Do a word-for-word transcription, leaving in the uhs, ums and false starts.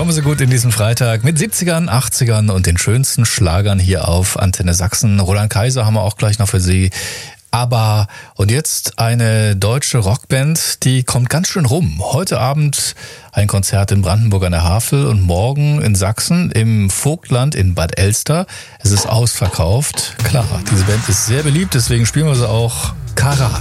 Kommen Sie gut in diesen Freitag mit siebzigern, achtzigern und den schönsten Schlagern hier auf Antenne Sachsen. Roland Kaiser haben wir auch gleich noch für Sie. Aber und jetzt eine deutsche Rockband, die kommt ganz schön rum. Heute Abend ein Konzert in Brandenburg an der Havel und morgen in Sachsen im Vogtland in Bad Elster. Es ist ausverkauft. Klar, diese Band ist sehr beliebt, deswegen spielen wir sie auch. Karat.